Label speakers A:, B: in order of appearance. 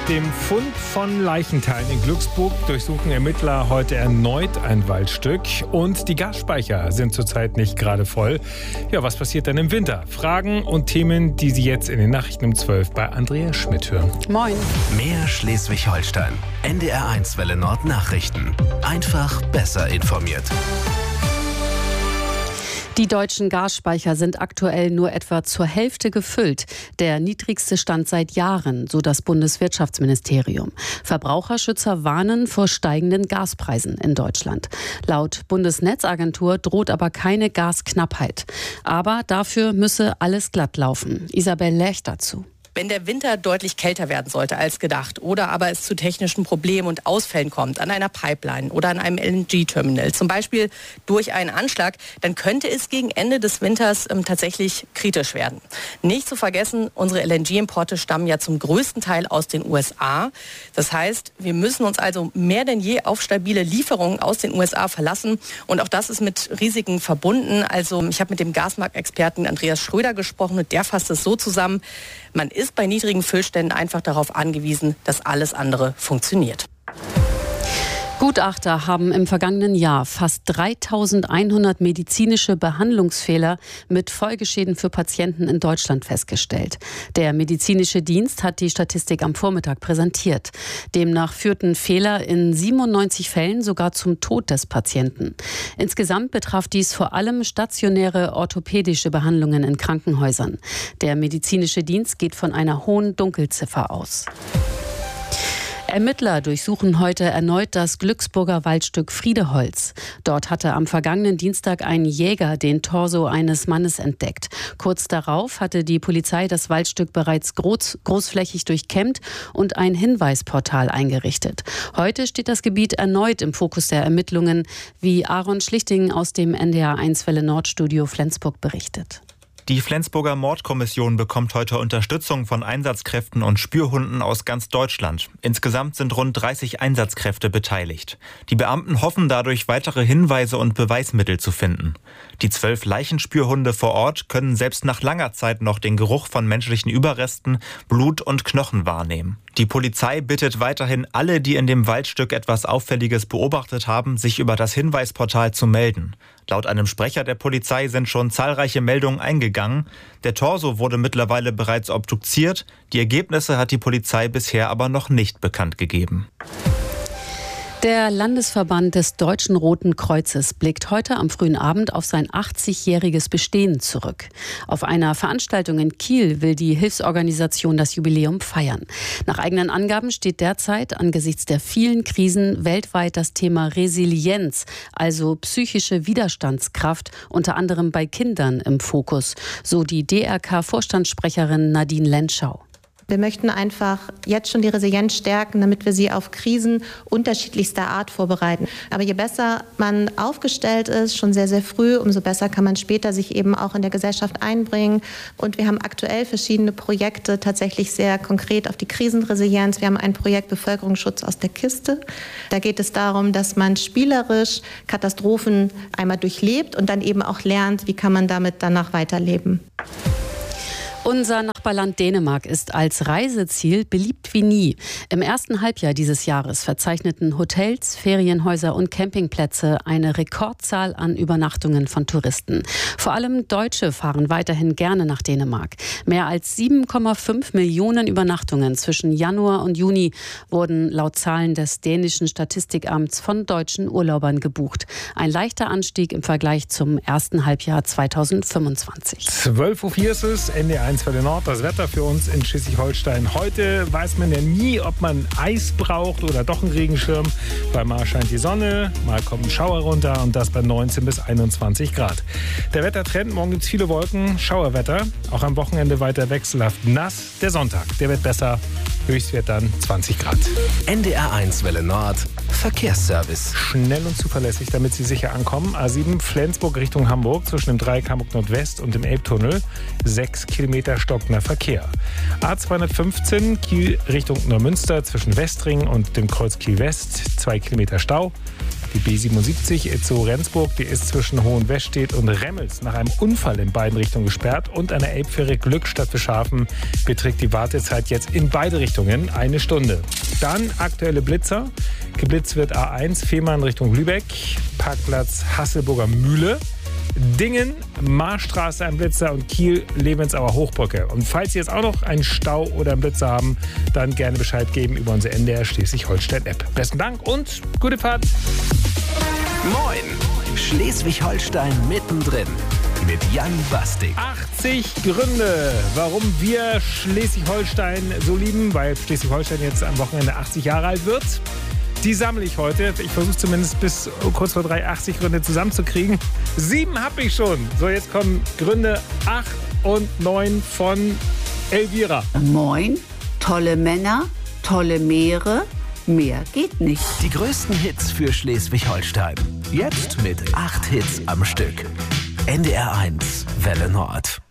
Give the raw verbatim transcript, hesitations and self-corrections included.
A: dem Fund von Leichenteilen in Glücksburg durchsuchen Ermittler heute erneut ein Waldstück. Und die Gasspeicher sind zurzeit nicht gerade voll. Ja, was passiert dann im Winter? Fragen und Themen, die Sie jetzt in den Nachrichten um zwölf bei Andrea Schmidt hören.
B: Moin.
C: Mehr Schleswig-Holstein. N D R eins Welle Nord Nachrichten. Einfach besser informiert.
B: Die deutschen Gasspeicher sind aktuell nur etwa zur Hälfte gefüllt. Der niedrigste Stand seit Jahren, so das Bundeswirtschaftsministerium. Verbraucherschützer warnen vor steigenden Gaspreisen in Deutschland. Laut Bundesnetzagentur droht aber keine Gasknappheit. Aber dafür müsse alles glatt laufen. Isabel Lerch dazu.
D: Wenn der Winter deutlich kälter werden sollte als gedacht oder aber es zu technischen Problemen und Ausfällen kommt an einer Pipeline oder an einem L N G-Terminal, zum Beispiel durch einen Anschlag, dann könnte es gegen Ende des Winters ähm, tatsächlich kritisch werden. Nicht zu vergessen, unsere L N G-Importe stammen ja zum größten Teil aus den U S A. Das heißt, wir müssen uns also mehr denn je auf stabile Lieferungen aus den U S A verlassen. Und auch das ist mit Risiken verbunden. Also ich habe mit dem Gasmarktexperten Andreas Schröder gesprochen und der fasst es so zusammen: Man ist bei niedrigen Füllständen einfach darauf angewiesen, dass alles andere funktioniert.
B: Gutachter haben im vergangenen Jahr fast dreitausendeinhundert medizinische Behandlungsfehler mit Folgeschäden für Patienten in Deutschland festgestellt. Der medizinische Dienst hat die Statistik am Vormittag präsentiert. Demnach führten Fehler in siebenundneunzig Fällen sogar zum Tod des Patienten. Insgesamt betraf dies vor allem stationäre orthopädische Behandlungen in Krankenhäusern. Der medizinische Dienst geht von einer hohen Dunkelziffer aus. Ermittler durchsuchen heute erneut das Glücksburger Waldstück Friedeholz. Dort hatte am vergangenen Dienstag ein Jäger den Torso eines Mannes entdeckt. Kurz darauf hatte die Polizei das Waldstück bereits groß, großflächig durchkämmt und ein Hinweisportal eingerichtet. Heute steht das Gebiet erneut im Fokus der Ermittlungen, wie Aaron Schlichting aus dem N D R eins Welle Nord Studio Flensburg berichtet.
E: Die Flensburger Mordkommission bekommt heute Unterstützung von Einsatzkräften und Spürhunden aus ganz Deutschland. Insgesamt sind rund dreißig Einsatzkräfte beteiligt. Die Beamten hoffen dadurch, weitere Hinweise und Beweismittel zu finden. Die zwölf Leichenspürhunde vor Ort können selbst nach langer Zeit noch den Geruch von menschlichen Überresten, Blut und Knochen wahrnehmen. Die Polizei bittet weiterhin alle, die in dem Waldstück etwas Auffälliges beobachtet haben, sich über das Hinweisportal zu melden. Laut einem Sprecher der Polizei sind schon zahlreiche Meldungen eingegangen. Der Torso wurde mittlerweile bereits obduziert. Die Ergebnisse hat die Polizei bisher aber noch nicht bekannt gegeben.
B: Der Landesverband des Deutschen Roten Kreuzes blickt heute am frühen Abend auf sein achtzigjähriges Bestehen zurück. Auf einer Veranstaltung in Kiel will die Hilfsorganisation das Jubiläum feiern. Nach eigenen Angaben steht derzeit angesichts der vielen Krisen weltweit das Thema Resilienz, also psychische Widerstandskraft, unter anderem bei Kindern im Fokus, so die D R K-Vorstandssprecherin Nadine Lenschau.
F: Wir möchten einfach jetzt schon die Resilienz stärken, damit wir sie auf Krisen unterschiedlichster Art vorbereiten. Aber je besser man aufgestellt ist, schon sehr, sehr früh, umso besser kann man später sich eben auch in der Gesellschaft einbringen. Und wir haben aktuell verschiedene Projekte tatsächlich sehr konkret auf die Krisenresilienz. Wir haben ein Projekt Bevölkerungsschutz aus der Kiste. Da geht es darum, dass man spielerisch Katastrophen einmal durchlebt und dann eben auch lernt, wie kann man damit danach weiterleben.
B: Unser Nachbarland Dänemark ist als Reiseziel beliebt wie nie. Im ersten Halbjahr dieses Jahres verzeichneten Hotels, Ferienhäuser und Campingplätze eine Rekordzahl an Übernachtungen von Touristen. Vor allem Deutsche fahren weiterhin gerne nach Dänemark. Mehr als sieben Komma fünf Millionen Übernachtungen zwischen Januar und Juni wurden laut Zahlen des dänischen Statistikamts von deutschen Urlaubern gebucht. Ein leichter Anstieg im Vergleich zum ersten Halbjahr zweitausendfünfundzwanzig.
A: zwölf Uhr vier ist es, N D R eins Welle Nord, das Wetter für uns in Schleswig-Holstein. Heute weiß man ja nie, ob man Eis braucht oder doch einen Regenschirm, weil mal scheint die Sonne, mal kommt ein Schauer runter und das bei neunzehn bis einundzwanzig Grad. Der Wettertrend, morgen gibt es viele Wolken, Schauerwetter, auch am Wochenende weiter wechselhaft nass. Der Sonntag, der wird besser, Höchstwert dann zwanzig Grad.
C: N D R eins Welle Nord, Verkehrsservice.
A: Schnell und zuverlässig, damit Sie sicher ankommen. A sieben Flensburg Richtung Hamburg zwischen dem Dreieck Hamburg Nordwest und dem Elbtunnel. Sechs Kilometer stockender Verkehr. A zweihundertfünfzehn Kiel Richtung Neumünster zwischen Westring und dem Kreuz Kiel West. Zwei Kilometer Stau. Die B siebenundsiebzig Itzehoe-Rendsburg, die ist zwischen Hohenwestedt und Remmels nach einem Unfall in beiden Richtungen gesperrt. Und an der Elbfähre Glückstadt Bischhafen beträgt die Wartezeit jetzt in beide Richtungen eine Stunde. Dann aktuelle Blitzer. Geblitzt wird A eins Fehmarn Richtung Lübeck, Parkplatz Hasselburger Mühle. Dingen, Marstraße ein Blitzer und Kiel, Levensauer Hochbrücke. Und falls Sie jetzt auch noch einen Stau oder einen Blitzer haben, dann gerne Bescheid geben über unsere N D R Schleswig-Holstein-App. Besten Dank und gute Fahrt.
C: Moin, Schleswig-Holstein mittendrin mit Jan Bastik.
A: achtzig Gründe, warum wir Schleswig-Holstein so lieben, weil Schleswig-Holstein jetzt am Wochenende achtzig Jahre alt wird. Die sammle ich heute. Ich versuche zumindest bis kurz vor drei achtzig Gründe zusammenzukriegen. Sieben habe ich schon. So, jetzt kommen Gründe acht und neun von Elvira.
G: Moin, tolle Männer, tolle Meere, mehr geht nicht.
C: Die größten Hits für Schleswig-Holstein. Jetzt mit acht Hits am Stück. N D R eins, Welle Nord.